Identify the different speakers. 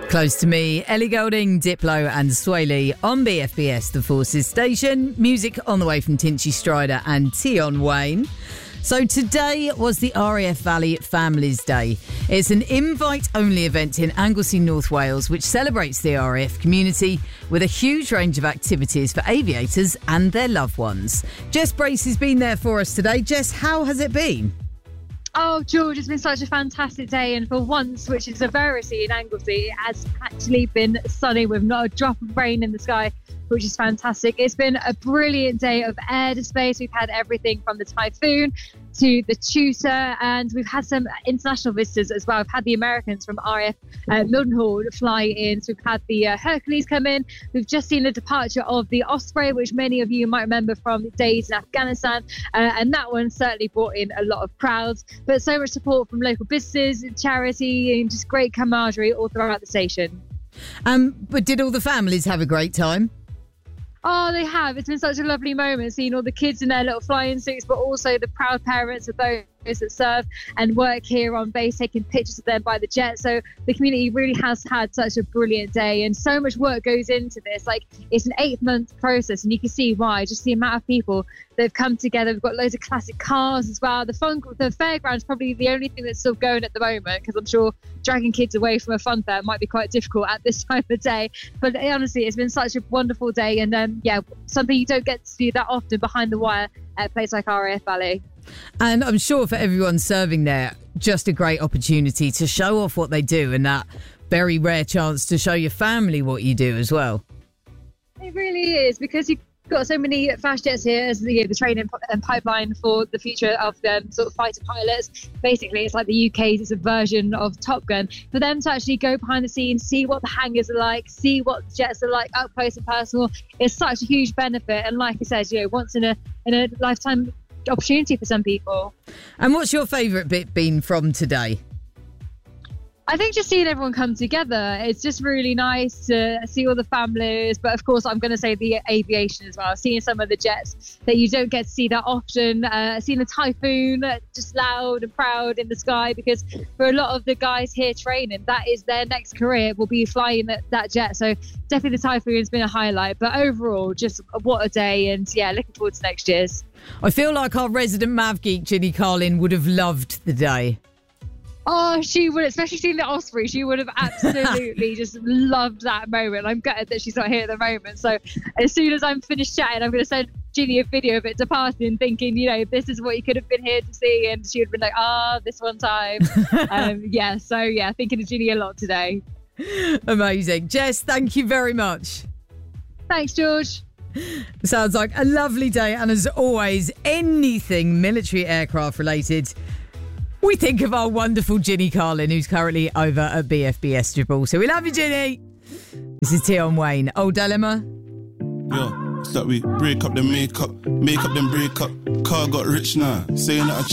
Speaker 1: Close to Me, Ellie Goulding, Diplo and Sway Lee on BFBS, the Forces station. Music on the way from Tinchy Strider and Tion Wayne. So today was the RAF Valley Families Day. It's an invite-only event in Anglesey, North Wales, which celebrates the RAF community with a huge range of activities for aviators and their loved ones. Jess Brace has been there for us today. Jess, how has it been?
Speaker 2: Oh, George, it's been such a fantastic day, and for once, which is a rarity in Anglesey, it has actually been sunny with not a drop of rain in the sky, which is fantastic. It's been a brilliant day of air displays. We've had everything from the Typhoon to the Tutor, and we've had some international visitors as well. We've had the Americans from RAF Mildenhall fly in, so we've had the Hercules come in. We've just seen the departure of the Osprey, which many of you might remember from days in Afghanistan, and that one certainly brought in a lot of crowds, but so much support from local businesses, charity, and just great camaraderie all throughout the station.
Speaker 1: But did all the families have a great time?
Speaker 2: Oh, they have. It's been such a lovely moment seeing all the kids in their little flying suits, but also the proud parents of those that serve and work here on base, taking pictures of them by the jet. So the community really has had such a brilliant day, and so much work goes into this. Like, it's an 8-month process, and you can see why. Just the amount of people that have come together. We've got loads of classic cars as well. The fairground's probably the only thing that's still going at the moment, because I'm sure dragging kids away from a fun fair might be quite difficult at this time of day. But honestly, it's been such a wonderful day, and something you don't get to do that often behind the wire at a place like RAF Valley.
Speaker 1: And I'm sure for everyone serving there, just a great opportunity to show off what they do, and that very rare chance to show your family what you do as well.
Speaker 2: It really is, because you've got so many fast jets here as the training pipeline for the future of sort of fighter pilots. Basically, it's like the UK's version of Top Gun. For them to actually go behind the scenes, see what the hangars are like, see what the jets are like up close and personal, it's such a huge benefit. And like I said, once in a lifetime opportunity for some people.
Speaker 1: And what's your favourite bit been from today?
Speaker 2: I think just seeing everyone come together, it's just really nice to see all the families. But of course, I'm going to say the aviation as well. Seeing some of the jets that you don't get to see that often. Seeing the Typhoon just loud and proud in the sky, because for a lot of the guys here training, that is their next career, will be flying that jet. So definitely the Typhoon has been a highlight. But overall, just what a day. And looking forward to next year's.
Speaker 1: I feel like our resident Mav geek, Ginny Carlin, would have loved the day.
Speaker 2: Oh, she would, especially seeing the Osprey. She would have absolutely just loved that moment. I'm gutted that she's not here at the moment. So as soon as I'm finished chatting, I'm going to send Ginny a video of it departing, thinking, this is what you could have been here to see. And she would have been like, this one time. Thinking of Ginny a lot today.
Speaker 1: Amazing. Jess, thank you very much.
Speaker 2: Thanks, George.
Speaker 1: Sounds like a lovely day. And as always, anything military aircraft related, we think of our wonderful Ginny Carlin, who's currently over at BFBS Gibraltar. So we love you, Ginny. This is Tion Wayne. Old Dilemma.
Speaker 3: Yo, it's that we break up then make up then break up. Car got rich now, saying that I